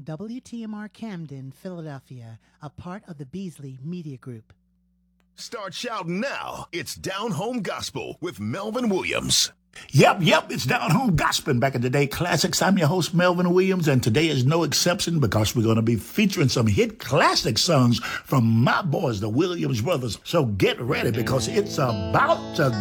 WTMR Camden, Philadelphia, a part of the Beasley Media Group. Start shouting now. It's Down Home Gospel with Melvin Williams. Yep, it's Down Home Gospel, back in the day classics. I'm your host, Melvin Williams, and today is no exception because we're going to be featuring some hit classic songs from my boys, the Williams Brothers. So get ready because it's about to